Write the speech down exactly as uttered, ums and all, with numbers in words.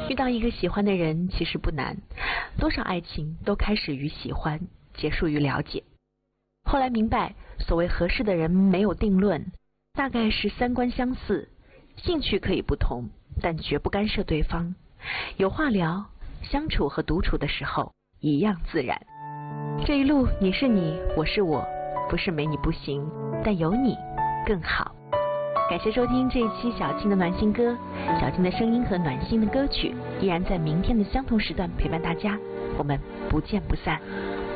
遇到一个喜欢的人其实不难，多少爱情都开始于喜欢，结束于了解。后来明白，所谓合适的人没有定论，大概是三观相似，兴趣可以不同，但绝不干涉对方，有话聊，相处和独处的时候一样自然。这一路你是你，我是我，不是没你不行，但有你更好。感谢收听这一期小青的暖心歌，小青的声音和暖心的歌曲依然在明天的相同时段陪伴大家，我们不见不散。